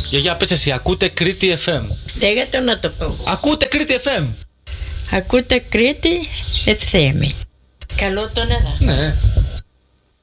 Γιαγιά, πες εσύ, ακούτε Κρήτη FM. Λέγατε να το πω. Ακούτε Κρήτη FM. Ακούτε Κρήτη FM. Καλό τον εδώ. Ναι.